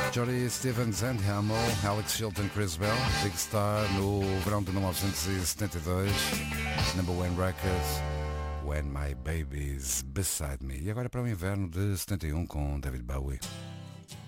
Johnny Stevens and Hamill, Alex Chilton, Chris Bell, Big Star no verão de 1972, Number One Records, When My Baby's Beside Me. E agora para o inverno de 71 com David Bowie.